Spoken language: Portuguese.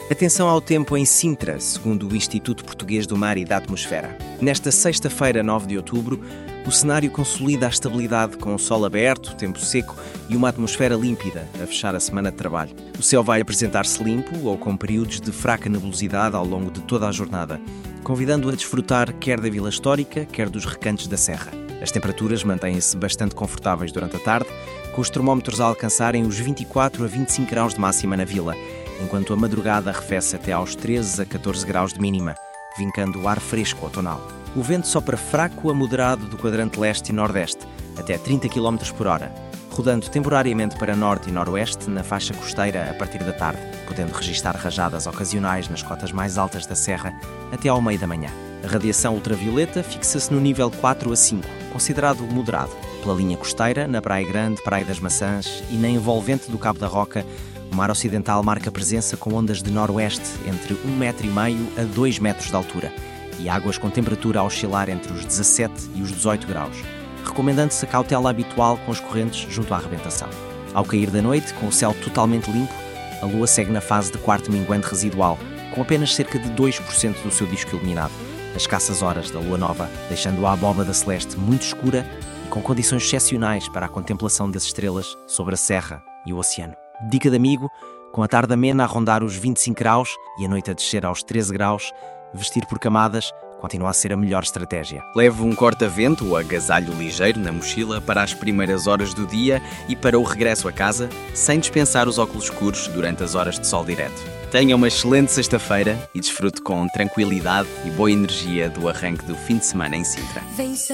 Atenção ao tempo em Sintra, segundo o Instituto Português do Mar e da Atmosfera. Nesta sexta-feira, 9 de outubro, o cenário consolida a estabilidade com o sol aberto, tempo seco e uma atmosfera límpida a fechar a semana de trabalho. O céu vai apresentar-se limpo ou com períodos de fraca nebulosidade ao longo de toda a jornada, convidando a desfrutar quer da Vila Histórica, quer dos recantos da Serra. As temperaturas mantêm-se bastante confortáveis durante a tarde, com os termómetros a alcançarem os 24 a 25 graus de máxima na Vila, enquanto a madrugada arrefece até aos 13 a 14 graus de mínima, vincando o ar fresco outonal. O vento sopra fraco a moderado do quadrante leste e nordeste, até 30 km por hora, rodando temporariamente para norte e noroeste na faixa costeira a partir da tarde, podendo registar rajadas ocasionais nas cotas mais altas da serra até ao meio da manhã. A radiação ultravioleta fixa-se no nível 4 a 5, considerado moderado. Pela linha costeira, na Praia Grande, Praia das Maçãs e na envolvente do Cabo da Roca, o mar ocidental marca presença com ondas de noroeste entre 1,5 m a 2 metros de altura e águas com temperatura a oscilar entre os 17 e os 18 graus, recomendando-se a cautela habitual com as correntes junto à arrebentação. Ao cair da noite, com o céu totalmente limpo, a lua segue na fase de quarto minguante residual, com apenas cerca de 2% do seu disco iluminado, as escassas horas da lua nova, deixando a abóbada celeste muito escura e com condições excepcionais para a contemplação das estrelas sobre a serra e o oceano. Dica de amigo: com a tarde amena a rondar os 25 graus e a noite a descer aos 13 graus, vestir por camadas continua a ser a melhor estratégia. Leve um corta-vento ou agasalho ligeiro na mochila para as primeiras horas do dia e para o regresso a casa, sem dispensar os óculos escuros durante as horas de sol direto. Tenha uma excelente sexta-feira e desfrute com tranquilidade e boa energia do arranque do fim de semana em Sintra.